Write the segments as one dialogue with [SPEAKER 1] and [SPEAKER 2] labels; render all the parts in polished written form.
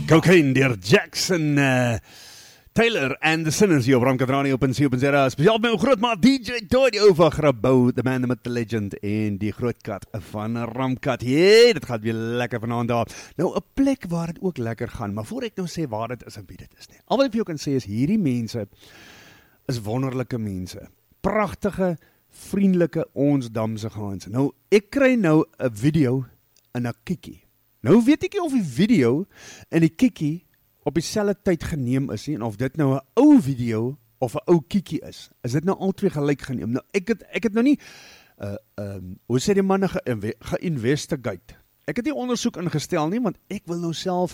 [SPEAKER 1] Cocaine deur Jackson Taylor and the Sinners hier op Ramkat Radio op NC.0. Spesiaal met my groot maat DJ Toy, die ou van Grabouw, the man with the legend en die groot kat van Ramkat. Hey, dit gaat weer lekker vanaand daar. Nou, 'n plek waar dit ook lekker gaan, maar voor ek nou sê waar dit is en wie dit is nie. Al wat ek vir jou kan sê is, hierdie mense is wonderlike mense. Pragtige, vriendelike, ons damse gaanse. Nou, ek kry nou 'n video in 'n kikkie. Nou weet ek nie of die video en die kikkie op dieselfde tyd geneem is nie, en of dit nou 'n ou video of 'n ou kikkie is. Is dit nou albei gelyk geneem? Nou, ek het nou nie, hoe sê die manne, ge-investigate. Ek het nie ondersoek ingestel nie, want ek wil nou self,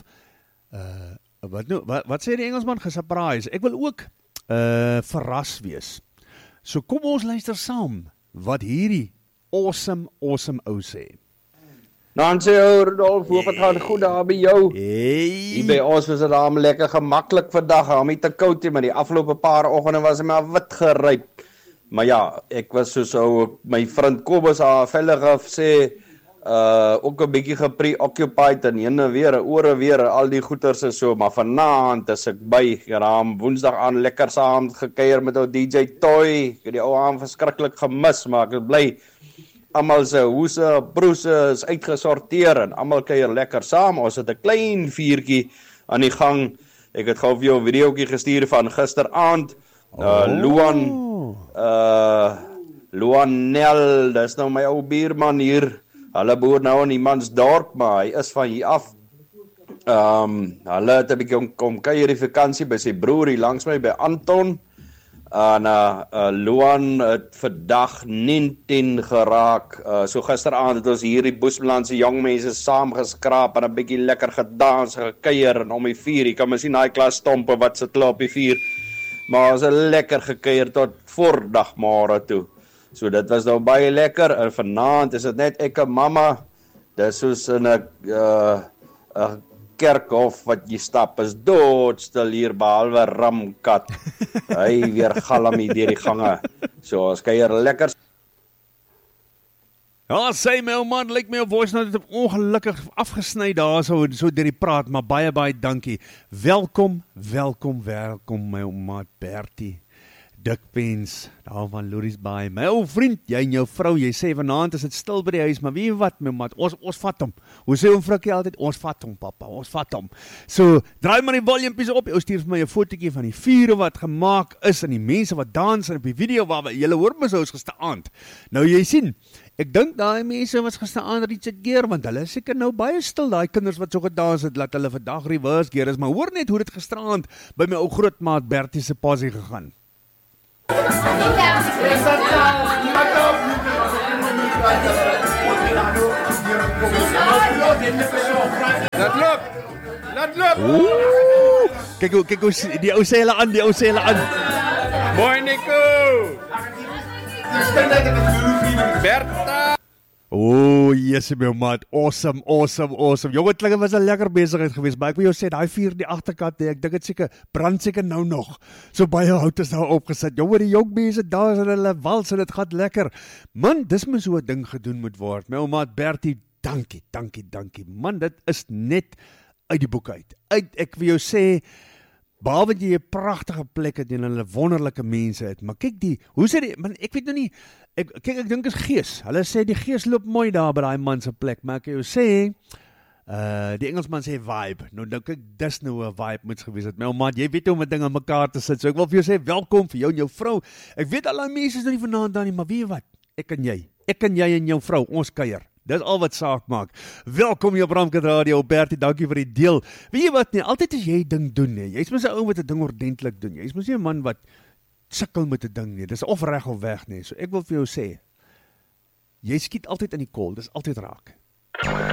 [SPEAKER 1] wat sê die Engelsman? Gesurprise. Ek wil ook verras wees. So kom ons luister saam wat hierdie awesome ou sê.
[SPEAKER 2] Dan sê Rudolf, hoop het gaan goed daar by jou. Hier by ons was het daarom lekker gemaklik vandag, hom nie te koud nie, maar die afgelope paar oggende was hy maar wit geryp. Maar ja, ek was so my vriend Kobus veilig sê, ook 'n bietjie gepreoccupied en heen en weer, ore weer, al die goeters is so, maar vanaand is ek by, raam Woensdag aan lekker saam gekuier met ou DJ Toy. Ek het die ou aan verskriklik gemis, maar ek is bly. Almal se hoese, broese is uitgesorteer en almal kuier lekker saam. Ons het 'n klein vuurtjie aan die gang. Ek het gou vir jou 'n videoetjie gestuur van gisteraand. Luan Nel, dis nou my ou buurman hier. Hulle boer nou in Imansdorp, maar hy is van hier af. Hulle het 'n bietjie kom kuier die vakansie by sy broer hier langs my by Anton. En Luan het vandag 19 geraak. So gisteraand het ons hier die Boesmanlandse jong mense saamgeskraap en 'n bietjie lekker gedans, gekuier en om die vuur. Jy kan maar sien daai klas stompe wat sit op die vuur. Maar ons het lekker gekuier tot voordagmôre toe. So dit was nou baie lekker. En vanaand is dit net ek en mamma. Dis soos in 'n kerkhof wat jy stap, is doodstil hier behalwe Ramkat. Hy weer galm hier deur die gange. So ons kuier lekker.
[SPEAKER 1] Ja, sê my ou man, lyk my op voice note het ongelukkig afgesny daar so deur die praat, maar baie dankie. Welkom my ou maat Bertie. Dikpens, daar van Lourdes Baai. My ou vriend, jy en jou vrou, jy sê vanaand is dit stil by die huis, maar weet jy wat, my maat, ons vat hom. Hoe sê hom Frikkie altyd? Ons vat hom, papa, ons vat hom. So, draai maar die volumepies op, jy stuur vir my 'n fotootjie van die vure wat gemaak is, en die mense wat dans, en op die video waar julle hoor my sou gisteraand. Nou, jy sien, ek dink daai mense was gisteraand Richard Gere, want hulle is seker nou baie stil, daai kinders wat so gedans het, laat hulle vandag reverse gear is, maar hoor net hoe dit gisteraand by my ou grootmaat Bertie se passie gegaan. Laat loop. Kyk hoe die ou sê hulle aan.
[SPEAKER 2] Mooi Nico. Berta.
[SPEAKER 1] Yes, my maat, awesome. Jonge klinge was 'n lekker besigheid geweest, maar ek wil jou sê, daai vuur die agterkant, ek dink dit seker brand seker nou nog. So baie hout is daar opgesit. Jonge, die jong mense daar is en hulle wals en dit gaan lekker. Man, dis my so 'n ding gedoen moet word. My ou maat Bertie, dankie. Man, dit is net uit die boek uit. Ek wil jou sê, behalwe jy 'n pragtige plek het en hulle wonderlike mense het, maar kyk hoe sê die, man, ek weet nou nie, ek dink is gees. Hulle sê die gees loop mooi daar by daai man se plek, maar ek wil jou sê, die Engelsman sê vibe. Nou dink ek dis nou 'n vibe moet gewees het. My ou maat, jy weet hoe om 'n ding aan mekaar te sit. So ek wil vir jou sê welkom vir jou en jou vrou. Ek weet al die mense is nou nie vanaand daar nie, maar weet jy wat? Ek en jy en jou vrou, ons kuier. Dis al wat saak maak. Welkom hier op Ramkat Radio, Bertie, dankie vir die deel. Weet jy wat nie, altyd as jy ding doen nie, jy's mos 'n ou wat 'n ding ordentlik doen. Jy's mos nie 'n man wat sukkel met 'n ding nie. Dis of reg of weg nie. So ek wil vir jou sê, jy skiet altyd in die kol, dis altyd raak.